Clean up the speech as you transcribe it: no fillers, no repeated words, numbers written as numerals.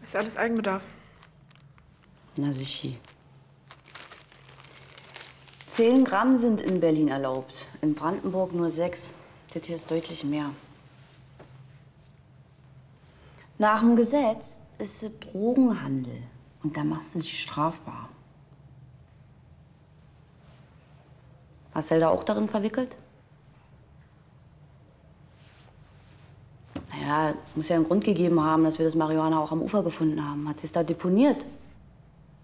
Ist alles Eigenbedarf. Na sicher. 10 Gramm sind in Berlin erlaubt, in Brandenburg nur 6. Das hier ist deutlich mehr. Nach dem Gesetz ist es Drogenhandel und da machst du dich strafbar. Hast du da auch darin verwickelt? Naja, muss ja einen Grund gegeben haben, dass wir das Marihuana auch am Ufer gefunden haben. Hat sie es da deponiert?